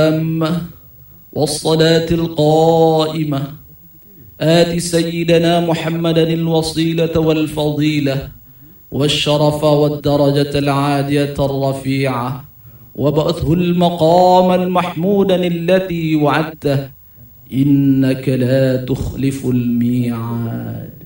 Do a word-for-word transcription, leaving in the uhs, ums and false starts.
والصلاة القائمة آت سيدنا محمدا الوصيلة والفضيلة والشرف والدرجة العالية الرفيعة وابعثه المقام المحمودا الذي وعدته إنك لا تخلف الميعاد.